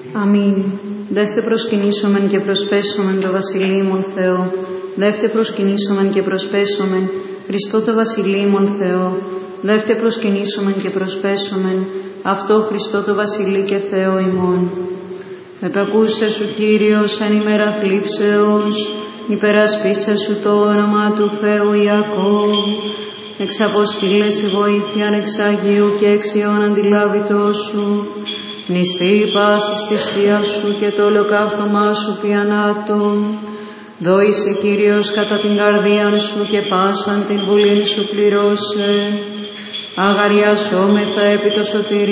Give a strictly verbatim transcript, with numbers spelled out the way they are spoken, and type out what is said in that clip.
Αμήν. Δεύτε προσκυνήσομεν και προσπέσομεν το βασιλείμον Θεό. Δεύτε προσκυνήσομεν και προσπέσομεν Χριστό το βασιλείμον Θεό. Δεύτε προσκυνήσομεν και προσπέσομεν αυτό Χριστό το βασιλεί και Θεό ημών. Επακούσε σου Κύριος εν ημέρα θλίψεως, υπερασπίσε σου το όνομα του Θεού Ιακώβ. Εξαποστήλες η βοήθειαν εξ Αγίου και εξ Υιών αντιλάβητός σου. Νηστεί πάσης θυσίας σου και το ολοκαύτωμά σου πιανάτων. Δόησε Κύριος κατά την καρδίαν σου και πάσαν την βουλήν σου πληρώσε. Αγαριασόμεθα επί το σωτηρί